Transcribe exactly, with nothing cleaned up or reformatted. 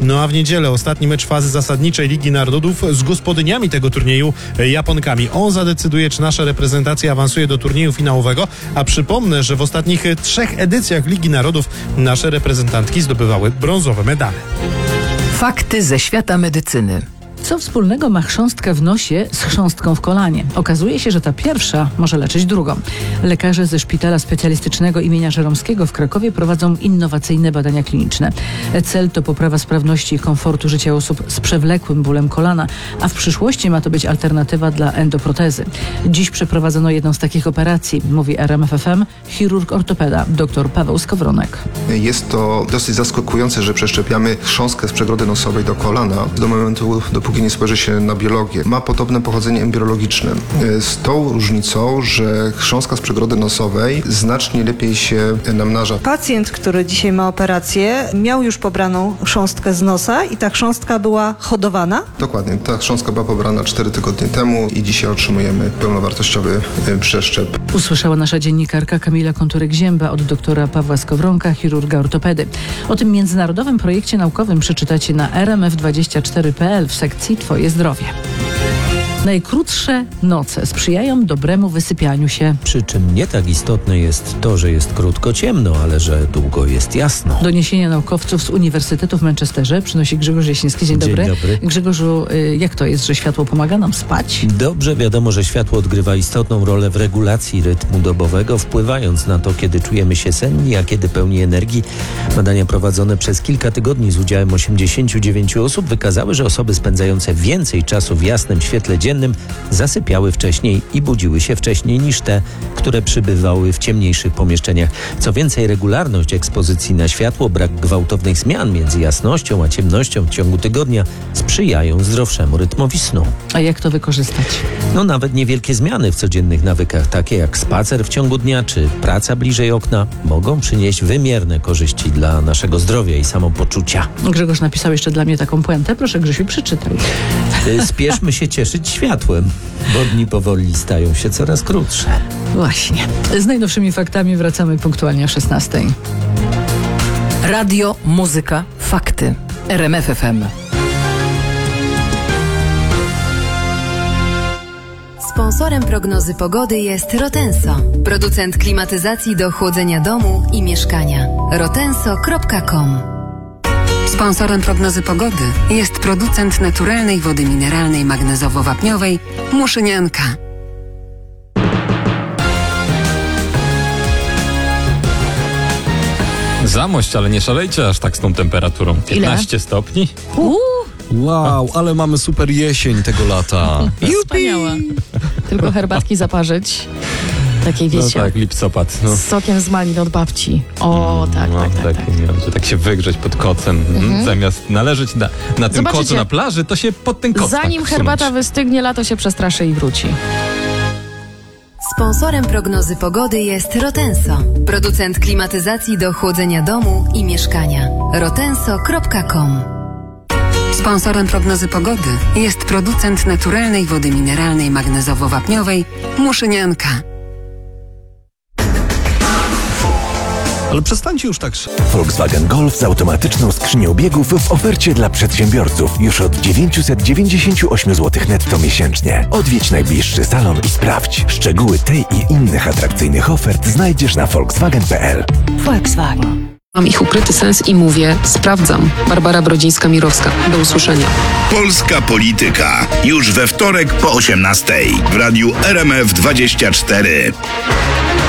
No a w niedzielę ostatni mecz fazy zasadniczej Ligi Narodów z gospodyniami tego turnieju, Japonkami. On zadecyduje, czy nasza reprezentacja awansuje do turnieju finałowego, a przypomnę, że w ostatnich trzech edycjach Ligi Narodów nasze reprezentantki zdobywały brązowe medale. Fakty ze świata medycyny. Co wspólnego ma chrząstka w nosie z chrząstką w kolanie? Okazuje się, że ta pierwsza może leczyć drugą. Lekarze ze Szpitala Specjalistycznego imienia Żeromskiego w Krakowie prowadzą innowacyjne badania kliniczne. Cel to poprawa sprawności i komfortu życia osób z przewlekłym bólem kolana, a w przyszłości ma to być alternatywa dla endoprotezy. Dziś przeprowadzono jedną z takich operacji, mówi R M F F M chirurg ortopeda dr Paweł Skowronek. Jest to dosyć zaskakujące, że przeszczepiamy chrząstkę z przegrody nosowej do kolana do momentu, dopóki nie spojrzy się na biologię. Ma podobne pochodzenie embriologiczne. Z tą różnicą, że chrząstka z przegrody nosowej znacznie lepiej się namnaża. Pacjent, który dzisiaj ma operację, miał już pobraną chrząstkę z nosa i ta chrząstka była hodowana? Dokładnie. Ta chrząstka była pobrana cztery tygodnie temu i dzisiaj otrzymujemy pełnowartościowy przeszczep. Usłyszała nasza dziennikarka Kamila Konturek-Zięba od doktora Pawła Skowronka, chirurga ortopedy. O tym międzynarodowym projekcie naukowym przeczytacie na r m f dwadzieścia cztery kropka p l w sekcji Twoje zdrowie. Najkrótsze noce sprzyjają dobremu wysypianiu się. Przy czym nie tak istotne jest to, że jest krótko ciemno, ale że długo jest jasno. Doniesienia naukowców z Uniwersytetu w Manchesterze przynosi Grzegorz Jasiński. Dzień, Dzień dobry. dobry. Grzegorzu, jak to jest, że światło pomaga nam spać? Dobrze wiadomo, że światło odgrywa istotną rolę w regulacji rytmu dobowego, wpływając na to, kiedy czujemy się senni, a kiedy pełni energii. Badania prowadzone przez kilka tygodni z udziałem osiemdziesięciu dziewięciu osób wykazały, że osoby spędzające więcej czasu w jasnym świetle dziennym zasypiały wcześniej i budziły się wcześniej niż te, które przybywały w ciemniejszych pomieszczeniach. Co więcej, regularność ekspozycji na światło, brak gwałtownych zmian między jasnością a ciemnością w ciągu tygodnia sprzyjają zdrowszemu rytmowi snu. A jak to wykorzystać? No nawet niewielkie zmiany w codziennych nawykach, takie jak spacer w ciągu dnia czy praca bliżej okna, mogą przynieść wymierne korzyści dla naszego zdrowia i samopoczucia. Grzegorz napisał jeszcze dla mnie taką puentę. Proszę, Grzesiu, przeczytaj. Spieszmy się cieszyć światłem, bo dni powoli stają się coraz krótsze. Właśnie. Z najnowszymi faktami wracamy punktualnie o szesnastej. Radio, muzyka, fakty. R M F F M. Sponsorem prognozy pogody jest Rotenso, producent klimatyzacji do chłodzenia domu i mieszkania. rotenso kropka com. Sponsorem prognozy pogody jest producent naturalnej wody mineralnej magnezowo-wapniowej Muszynianka. Zamość, ale nie szalejcie aż tak z tą temperaturą. piętnaście stopni? Uuu. Wow, ale mamy super jesień tego lata. Wspaniała. Tylko herbatki zaparzyć. Takiej, wiecie, No tak, lipsopad. No. z sokiem z malin od babci. O, tak, no, tak, tak. tak, tak. tak. Że tak się wygrzeć pod kocem. Mhm. Zamiast należeć na, na tym Zobaczycie. kocu na plaży, to się pod ten koc Zanim tak herbata wsunąć. wystygnie, lato się przestraszy i wróci. Sponsorem prognozy pogody jest Rotenso, producent klimatyzacji do chłodzenia domu i mieszkania. rotenso kropka com. Sponsorem prognozy pogody jest producent naturalnej wody mineralnej magnezowo-wapniowej Muszynianka. Ale przestańcie już tak... Volkswagen Golf z automatyczną skrzynią biegów w ofercie dla przedsiębiorców już od dziewięćset dziewięćdziesiąt osiem złotych netto miesięcznie. Odwiedź najbliższy salon i sprawdź. Szczegóły tej i innych atrakcyjnych ofert znajdziesz na volkswagen kropka p l. Volkswagen. Mam ich ukryty sens i mówię, sprawdzam. Barbara Brodzińska-Mirowska. Do usłyszenia. Polska Polityka. Już we wtorek po osiemnastej w radiu R M F dwadzieścia cztery.